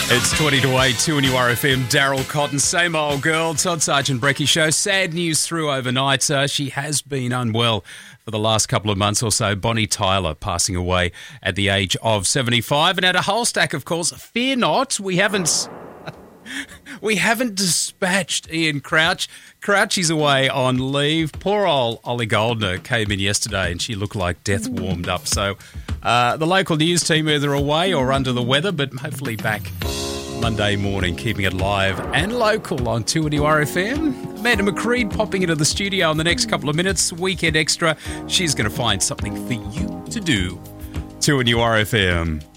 It's 20 to 8, 2 and URFM. Daryl Cotton, same old girl. Todd Sargent Brecky Show. Sad news through overnight. She has been unwell for the last couple of months or so. Bonnie Tyler passing away at the age of 75. And at a whole stack, of course, fear not, we haven't dispatched Ian Crouch. Crouchy's away on leave. Poor old Ollie Goldner came in yesterday and she looked like death warmed up. So the local news team either away or under the weather, but hopefully back Monday morning, keeping it live and local on 2NURFM. Amanda McCreed popping into the studio in the next couple of minutes. Weekend Extra. She's going to find something for you to do. 2NURFM.